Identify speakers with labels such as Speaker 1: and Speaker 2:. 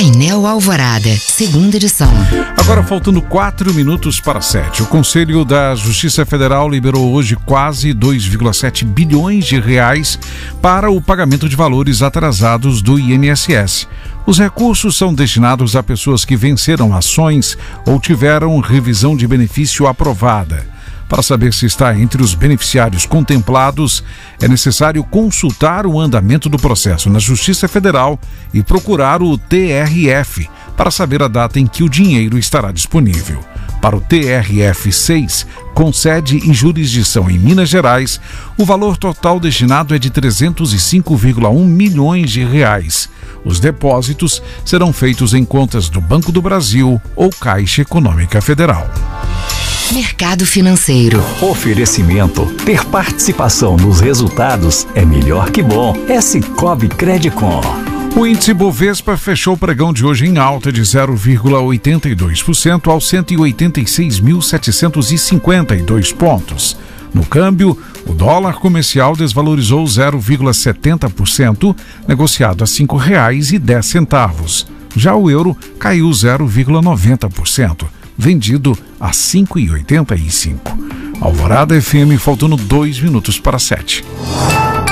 Speaker 1: Painel Alvorada, segunda edição.
Speaker 2: Agora faltando 4 minutos para 7. O Conselho da Justiça Federal liberou hoje quase 2,7 bilhões de reais para o pagamento de valores atrasados do INSS. Os recursos são destinados a pessoas que venceram ações ou tiveram revisão de benefício aprovada. Para saber se está entre os beneficiários contemplados, é necessário consultar o andamento do processo na Justiça Federal e procurar o TRF para saber a data em que o dinheiro estará disponível. Para o TRF-6, com sede e jurisdição em Minas Gerais, o valor total destinado é de 305,1 milhões de reais. Os depósitos serão feitos em contas do Banco do Brasil ou Caixa Econômica Federal.
Speaker 1: Mercado financeiro.
Speaker 3: Oferecimento. Ter participação nos resultados é melhor que bom. É Sicoob Credicom.
Speaker 2: O índice Bovespa fechou o pregão de hoje em alta de 0,82% aos 186.752 pontos. No câmbio, o dólar comercial desvalorizou 0,70%, negociado a R$ 5,10. Já o euro caiu 0,90%. vendido a R$ 5,85. Alvorada FM, faltando 2 minutos para 7.